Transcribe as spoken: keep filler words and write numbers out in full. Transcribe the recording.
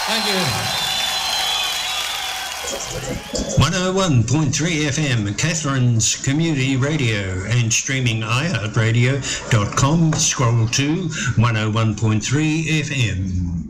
Thank you. one oh one point three F M, Catherine's Community Radio, and streaming i heart radio dot com. Scroll to one oh one point three F M.